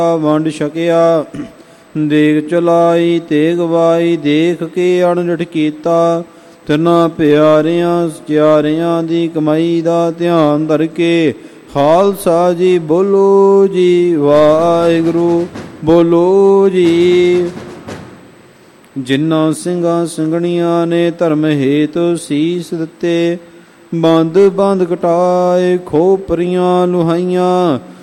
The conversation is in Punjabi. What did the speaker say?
ਵੰਡ ਛਕਿਆ। ਦੇਖ ਚਲਾਈ ਤੇਗ ਵਾਈ, ਦੇਖ ਕੇ ਅਣਡਿਠ ਕੀਤਾ। ਤਿੰਨਾਂ ਪਿਆਰਿਆਂ ਸਚਿਆਰਿਆਂ ਦੀ ਕਮਾਈ ਦਾ ਧਿਆਨ ਧਰ ਕੇ ਖਾਲਸਾ ਜੀ ਬੋਲੋ ਜੀ, ਵਾਹਿਗੁਰੂ ਬੋਲੋ ਜੀ। ਜਿਨ੍ਹਾਂ ਸਿੰਘਾਂ ਸਿੰਘਣੀਆਂ ਨੇ ਧਰਮ ਹੇਤੁ ਸੀਸ ਦਿੱਤੇ, ਬੰਦ ਬੰਦ ਕਟਾਏ, ਖੋਪਰੀਆਂ ਲੁਹਾਈਆਂ,